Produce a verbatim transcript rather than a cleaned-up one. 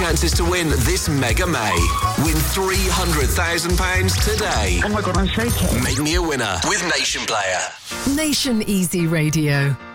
chances to win this Mega May. Win three hundred thousand pounds today. Oh my God, I'm shaking. Make me a winner with Nation Player. Nation Easy Radio.